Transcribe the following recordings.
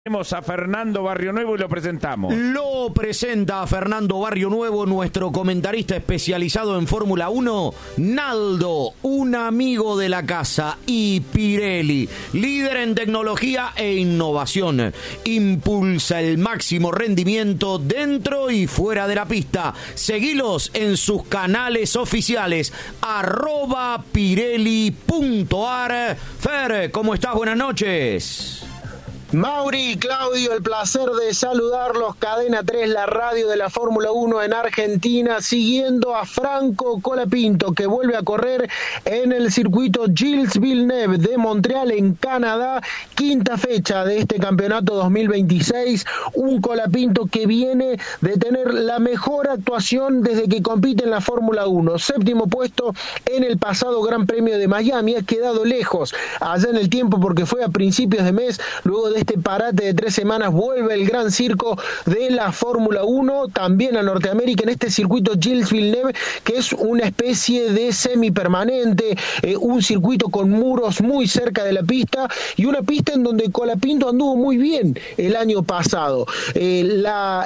Tenemos a Fernando Barrionuevo y lo presentamos. Lo presenta Fernando Barrionuevo, nuestro comentarista especializado en Fórmula 1, Naldo, un amigo de la casa, y Pirelli, líder en tecnología e innovación. Impulsa el máximo rendimiento dentro y fuera de la pista. Seguilos en sus canales oficiales, @pirelli.ar. Fer, ¿cómo estás? Buenas noches. Mauri, Claudio, el placer de saludarlos. Cadena 3, la radio de la Fórmula 1 en Argentina, siguiendo a Franco Colapinto, que vuelve a correr en el circuito Gilles Villeneuve de Montreal, en Canadá. Quinta fecha de este campeonato 2026. Un Colapinto que viene de tener la mejor actuación desde que compite en la Fórmula 1. Séptimo puesto en el pasado Gran Premio de Miami. Ha quedado lejos allá en el tiempo porque fue a principios de mes. Luego de este parate de 3 semanas vuelve el gran circo de la Fórmula 1, también a Norteamérica, en este circuito Gilles Villeneuve, que es una especie de semipermanente, un circuito con muros muy cerca de la pista, y una pista en donde Colapinto anduvo muy bien el año pasado. La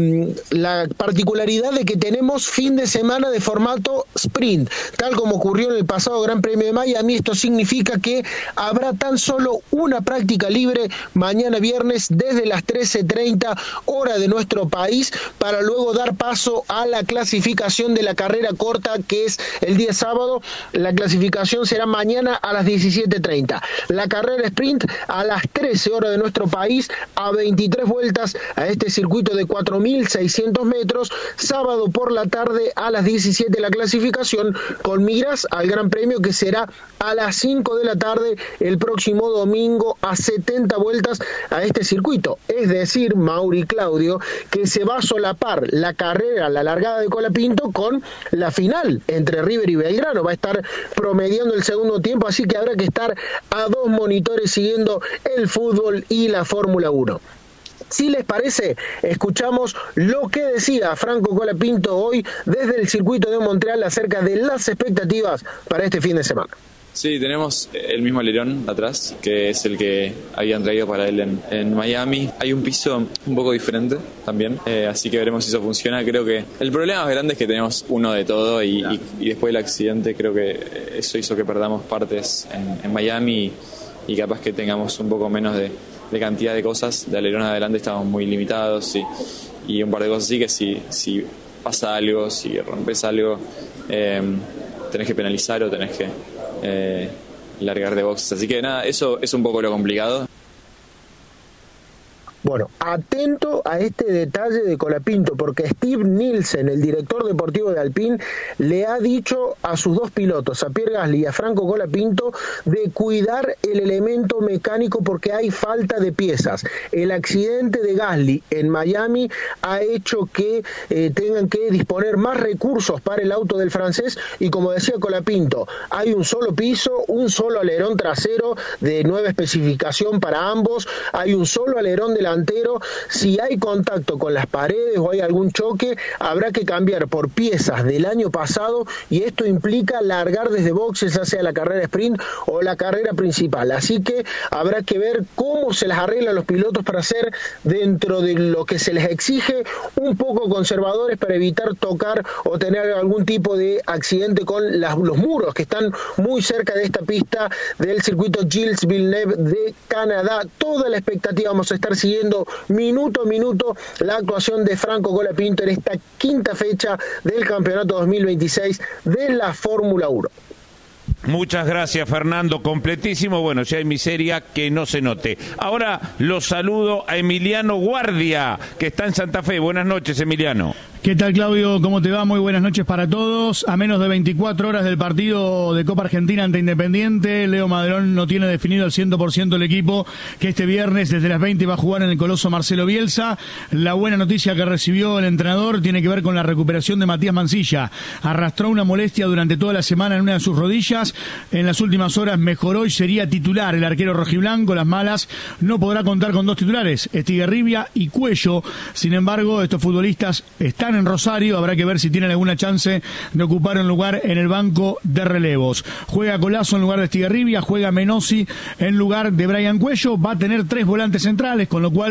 particularidad de que tenemos fin de semana de formato sprint, tal como ocurrió en el pasado Gran Premio de Miami. Esto significa que habrá tan solo una práctica libre mañana viernes desde las 13:30 hora de nuestro país, para luego dar paso a la clasificación de la carrera corta, que es el día sábado. La clasificación será mañana a las 17:30. La carrera sprint a las 13 horas de nuestro país, a 23 vueltas a este circuito de 4.600 metros. Sábado por la tarde a las 17 la clasificación, con miras al Gran Premio, que será a las 5 de la tarde el próximo domingo, a 70 vueltas a este circuito. Es decir, Mauri, Claudio, que se va a solapar la carrera, la largada de Colapinto con la final entre River y Belgrano. Va a estar promediando el segundo tiempo, así que habrá que estar a 2 monitores siguiendo el fútbol y la Fórmula 1. Si les parece, escuchamos lo que decía Franco Colapinto hoy desde el circuito de Montreal acerca de las expectativas para este fin de semana. Sí, tenemos el mismo alerón atrás, que es el que habían traído para él en Miami. Hay un piso un poco diferente también, así que veremos si eso funciona. Creo que el problema más grande es que tenemos uno de todo y después del accidente creo que eso hizo que perdamos partes en Miami y capaz que tengamos un poco menos de cantidad de cosas. De alerón adelante estamos muy limitados y un par de cosas así que si pasa algo, si rompes algo, tenés que penalizar o tenés que largar de boxes, así que nada, eso es un poco lo complicado. Bueno, atento a este detalle de Colapinto, porque Steve Nielsen, el director deportivo de Alpine, le ha dicho a sus dos pilotos, a Pierre Gasly y a Franco Colapinto, de cuidar el elemento mecánico porque hay falta de piezas. El accidente de Gasly en Miami ha hecho que tengan que disponer más recursos para el auto del francés, y como decía Colapinto, hay un solo piso, un solo alerón trasero de nueva especificación para ambos, hay un solo alerón delantero. Si hay contacto con las paredes o hay algún choque, habrá que cambiar por piezas del año pasado, y esto implica largar desde boxes, ya sea la carrera sprint o la carrera principal. Así que habrá que ver cómo se las arreglan los pilotos para ser, dentro de lo que se les exige, un poco conservadores para evitar tocar o tener algún tipo de accidente con los muros que están muy cerca de esta pista del circuito Gilles Villeneuve de Canadá. Toda la expectativa, vamos a estar siguiendo minuto a minuto la actuación de Franco Colapinto en esta quinta fecha del campeonato 2026 de la Fórmula 1. Muchas gracias, Fernando, completísimo. Bueno, si hay miseria, que no se note. Ahora los saludo a Emiliano Guardia, que está en Santa Fe. Buenas noches, Emiliano. ¿Qué tal, Claudio? ¿Cómo te va? Muy buenas noches para todos. A menos de 24 horas del partido de Copa Argentina ante Independiente, Leo Madrón no tiene definido al 100% el equipo que este viernes desde las 20 va a jugar en el Coloso Marcelo Bielsa. La buena noticia que recibió el entrenador tiene que ver con la recuperación de Matías Mansilla. Arrastró una molestia durante toda la semana en una de sus rodillas. En las últimas horas mejoró y sería titular el arquero rojiblanco. Las malas, no podrá contar con 2 titulares, Estigarribia y Cuello. Sin embargo, estos futbolistas están están en Rosario, habrá que ver si tienen alguna chance de ocupar un lugar en el banco de relevos. Juega Colazo en lugar de Estigarribia, juega Menossi en lugar de Brian Cuello, va a tener 3 volantes centrales, con lo cual